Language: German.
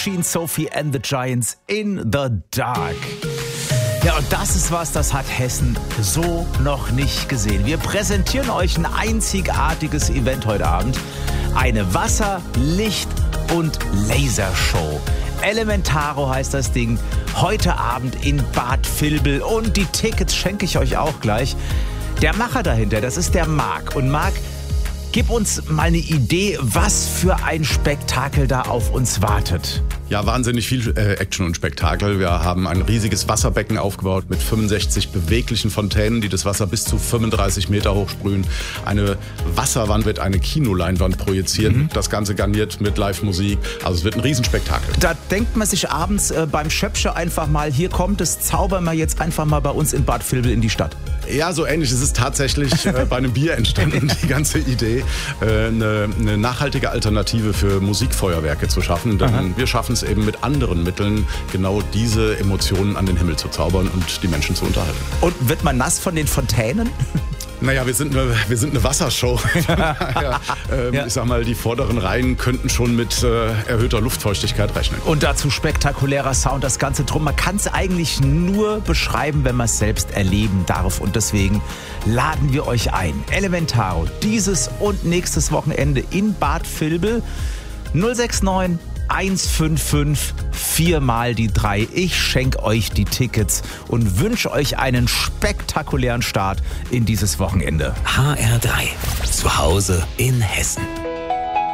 Sophie and the Giants in the Dark. Ja, und das ist was, das hat Hessen so noch nicht gesehen. Wir präsentieren euch ein einzigartiges Event heute Abend. Eine Wasser-, Licht- und Lasershow. Elementaro heißt das Ding. Heute Abend in Bad Vilbel. Und die Tickets schenke ich euch auch gleich. Der Macher dahinter, das ist der Marc. Und Marc, gib uns mal eine Idee, was für ein Spektakel da auf uns wartet. Ja, wahnsinnig viel Action und Spektakel. Wir haben ein riesiges Wasserbecken aufgebaut mit 65 beweglichen Fontänen, die das Wasser bis zu 35 Meter hoch sprühen. Eine Wasserwand wird eine Kinoleinwand projizieren. Das Ganze garniert mit Live-Musik. Also es wird ein Riesenspektakel. Da denkt man sich abends beim Schöpfche einfach mal, hier kommt es, zaubern wir jetzt einfach mal bei uns in Bad Vilbel in die Stadt. Ja, so ähnlich. Es ist tatsächlich bei einem Bier entstanden, die ganze Idee, eine nachhaltige Alternative für Musikfeuerwerke zu schaffen. Denn wir schaffen es eben mit anderen Mitteln, genau diese Emotionen an den Himmel zu zaubern und die Menschen zu unterhalten. Und wird man nass von den Fontänen? Naja, wir sind eine Wassershow. Ich sag mal, die vorderen Reihen könnten schon mit erhöhter Luftfeuchtigkeit rechnen. Und dazu spektakulärer Sound, das Ganze drum. Man kann es eigentlich nur beschreiben, wenn man es selbst erleben darf. Und deswegen laden wir euch ein. Elementaro, dieses und nächstes Wochenende in Bad Vilbel. 069 155 4 mal die 3. Ich schenke euch die Tickets und wünsche euch einen spektakulären Start in dieses Wochenende. HR3. Zu Hause in Hessen.